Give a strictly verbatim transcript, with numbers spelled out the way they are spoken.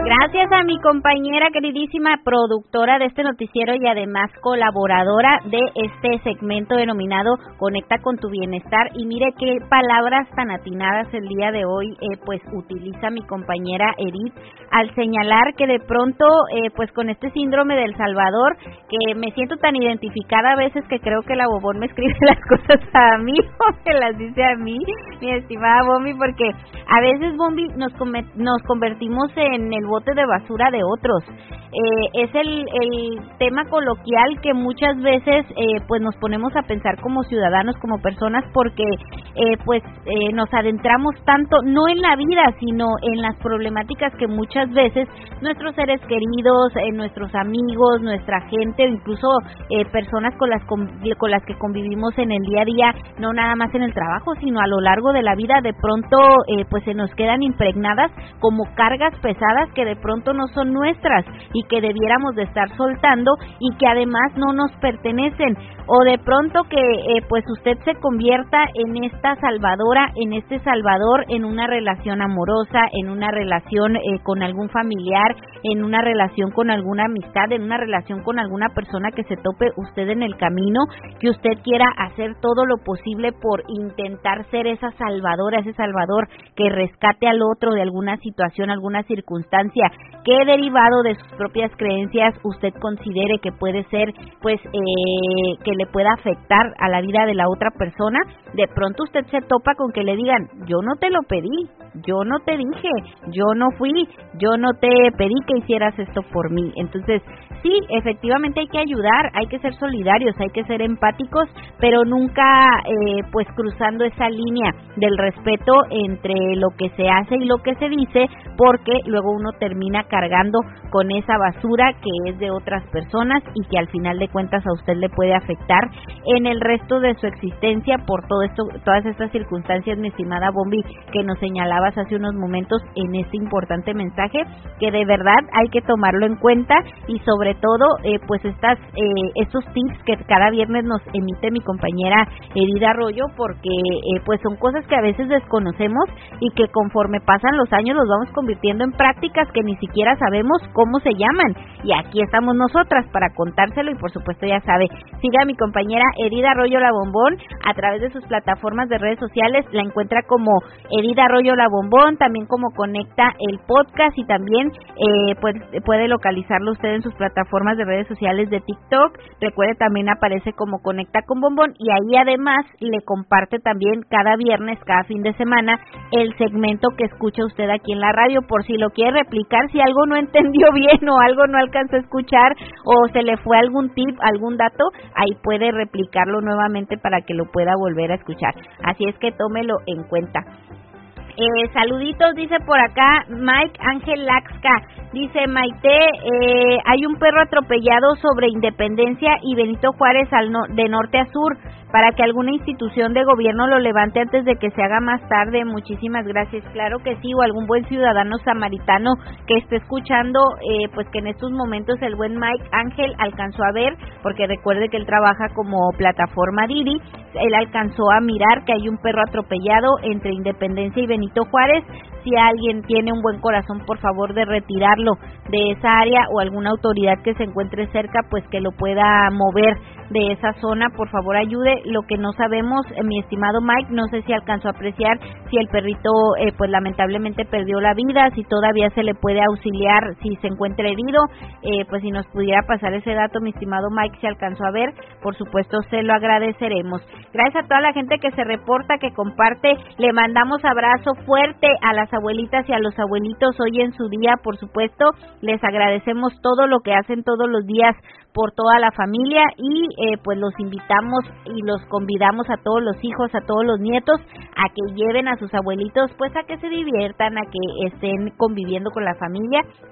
Gracias a mi compañera queridísima, productora de este noticiero y además colaboradora de este segmento denominado Conecta con tu Bienestar. Y mire qué palabras tan atinadas el día de hoy eh, pues utiliza mi compañera Edith al señalar que de pronto eh, pues con este síndrome del Salvador, que me siento tan identificada a veces que creo que la Bombón me escribe las cosas a mí o me las dice a mí, mi estimada Bombi, porque a veces, Bombi, nos, nos convertimos en el bote de basura de otros. Eh, es el, el tema coloquial que muchas veces eh, pues nos ponemos a pensar como ciudadanos, como personas, porque eh, pues eh, nos adentramos tanto, no en la vida, sino en las problemáticas que muchas veces nuestros seres queridos, eh, nuestros amigos, nuestra gente, o incluso eh, personas con las con, con las que convivimos en el día a día, no nada más en el trabajo, sino a lo largo de la vida, de pronto eh, pues se nos quedan impregnadas como cargas pesadas que de pronto no son nuestras y que debiéramos de estar soltando y que además no nos pertenecen, o de pronto que eh, pues usted se convierta en esta salvadora, en este salvador en una relación amorosa, en una relación eh, con algún familiar, en una relación con alguna amistad, en una relación con alguna persona que se tope usted en el camino, que usted quiera hacer todo lo posible por intentar ser esa salvadora, ese salvador que rescate al otro de alguna situación, alguna circunstancia, que derivado de sus propias creencias usted considere que puede ser, pues, eh, que le pueda afectar a la vida de la otra persona. De pronto usted se topa con que le digan, yo no te lo pedí, yo no te dije, yo no fui, yo no te pedí que hicieras esto por mí. Entonces, sí, efectivamente hay que ayudar, hay que ser solidarios, hay que ser empáticos, pero nunca eh, pues cruzando esa línea del respeto entre lo que se hace y lo que se dice, porque luego uno termina cargando con esa basura que es de otras personas y que al final de cuentas a usted le puede afectar en el resto de su existencia por todo esto, todas estas circunstancias, mi estimada Bombi, que nos señalabas hace unos momentos en este importante mensaje, que de verdad hay que tomarlo en cuenta y sobre todo eh, pues estas eh, estos tips que cada viernes nos emite mi compañera Edith Arroyo, porque eh, pues son cosas que a veces desconocemos y que conforme pasan los años los vamos convirtiendo en prácticas que ni siquiera sabemos cómo se llaman, y aquí estamos nosotras para contárselo. Y por supuesto ya sabe, siga a mi compañera Edith Arroyo La Bombón a través de sus plataformas de redes sociales, la encuentra como Edith Arroyo La Bombón, también como Conecta el podcast, y también eh, pues puede localizarlo usted en sus plataformas de redes sociales de TikTok. Recuerde, también aparece como Conecta con Bombón, y ahí además le comparte también cada viernes, cada fin de semana, el segmento que escucha usted aquí en la radio, por si lo quiere replicar, si algo no entendió bien o algo no alcanzó a escuchar o se le fue algún tip, algún dato, ahí puede replicarlo nuevamente para que lo pueda volver a escuchar. Así es que tómelo en cuenta. Eh, saluditos, dice por acá Mike Ángel Laxca, dice Maite, eh, hay un perro atropellado sobre Independencia y Benito Juárez al no, de norte a sur, para que alguna institución de gobierno lo levante antes de que se haga más tarde. Muchísimas gracias. Claro que sí, o algún buen ciudadano samaritano que esté escuchando, eh, pues que en estos momentos el buen Mike Ángel alcanzó a ver, porque recuerde que él trabaja como plataforma Didi, él alcanzó a mirar que hay un perro atropellado entre Independencia y Benito Juárez. Si alguien tiene un buen corazón, por favor de retirarlo de esa área, o alguna autoridad que se encuentre cerca, pues que lo pueda mover de esa zona, por favor ayude. Lo que no sabemos, eh, mi estimado Mike, no sé si alcanzó a apreciar si el perrito eh, pues lamentablemente perdió la vida, si todavía se le puede auxiliar si se encuentra herido, eh, pues si nos pudiera pasar ese dato, mi estimado Mike, si alcanzó a ver, por supuesto se lo agradeceremos. Gracias a toda la gente que se reporta, que comparte, le mandamos abrazo fuerte a las abuelitas y a los abuelitos hoy en su día, por supuesto, les agradecemos todo lo que hacen todos los días por toda la familia, y eh, pues los invitamos y los convidamos a todos los hijos, a todos los nietos, a que lleven a sus abuelitos, pues a que se diviertan, a que estén conviviendo con la familia.